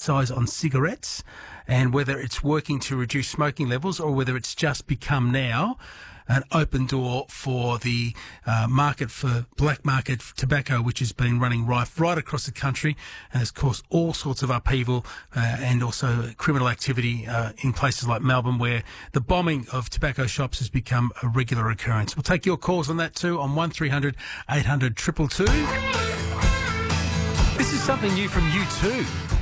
excise on cigarettes, and whether it's working to reduce smoking levels or whether it's just become now an open door for the market for black market tobacco, which has been running rife right across the country and has caused all sorts of upheaval and also criminal activity in places like Melbourne, where the bombing of tobacco shops has become a regular occurrence. We'll take your calls on that too on 1300 800 222. This is something new from U2.